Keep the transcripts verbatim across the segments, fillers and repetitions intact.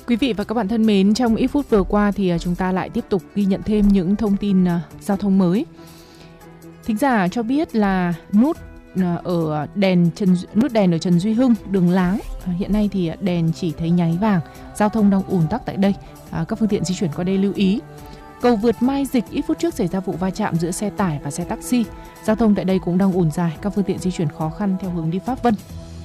Quý vị và các bạn thân mến, trong ít phút vừa qua thì chúng ta lại tiếp tục ghi nhận thêm những thông tin uh, giao thông mới. Thính giả cho biết là nút uh, ở đèn Trần, nút đèn ở Trần Duy Hưng, đường Láng, uh, hiện nay thì đèn chỉ thấy nháy vàng, giao thông đang ùn tắc tại đây. Uh, các phương tiện di chuyển qua đây lưu ý. Cầu vượt Mai Dịch ít phút trước xảy ra vụ va chạm giữa xe tải và xe taxi, giao thông tại đây cũng đang ùn dài, các phương tiện di chuyển khó khăn theo hướng đi Pháp Vân.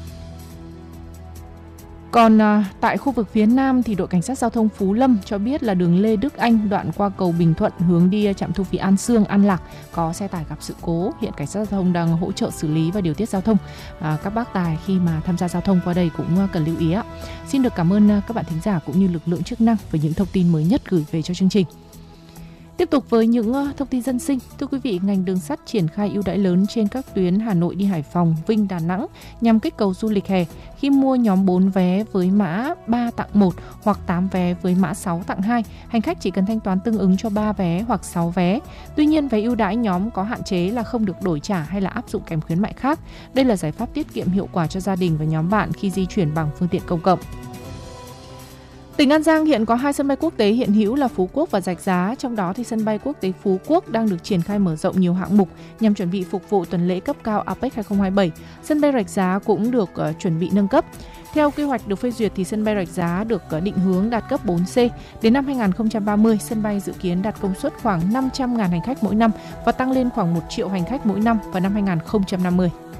Còn à, tại khu vực phía Nam thì đội cảnh sát giao thông Phú Lâm cho biết là đường Lê Đức Anh đoạn qua cầu Bình Thuận hướng đi trạm thu phí An Sương, An Lạc có xe tải gặp sự cố. Hiện cảnh sát giao thông đang hỗ trợ xử lý và điều tiết giao thông. À, các bác tài khi mà tham gia giao thông qua đây cũng cần lưu ý ạ. Xin được cảm ơn các bạn thính giả cũng như lực lượng chức năng với những thông tin mới nhất gửi về cho chương trình. Tiếp tục với những thông tin dân sinh, thưa quý vị, ngành đường sắt triển khai ưu đãi lớn trên các tuyến Hà Nội đi Hải Phòng, Vinh, Đà Nẵng nhằm kích cầu du lịch hè. Khi mua nhóm bốn vé với mã ba tặng một hoặc tám vé với mã sáu tặng hai, hành khách chỉ cần thanh toán tương ứng cho ba vé hoặc sáu vé. Tuy nhiên, vé ưu đãi nhóm có hạn chế là không được đổi trả hay là áp dụng kèm khuyến mại khác. Đây là giải pháp tiết kiệm hiệu quả cho gia đình và nhóm bạn khi di chuyển bằng phương tiện công cộng. Tỉnh An Giang hiện có hai sân bay quốc tế hiện hữu là Phú Quốc và Rạch Giá, trong đó thì sân bay quốc tế Phú Quốc đang được triển khai mở rộng nhiều hạng mục nhằm chuẩn bị phục vụ tuần lễ cấp cao a pếch hai không hai bảy. Sân bay Rạch Giá cũng được uh, chuẩn bị nâng cấp. Theo quy hoạch được phê duyệt thì sân bay Rạch Giá được uh, định hướng đạt cấp bốn C. Đến năm hai không ba không, sân bay dự kiến đạt công suất khoảng năm trăm nghìn hành khách mỗi năm và tăng lên khoảng một triệu hành khách mỗi năm vào năm hai không năm mươi.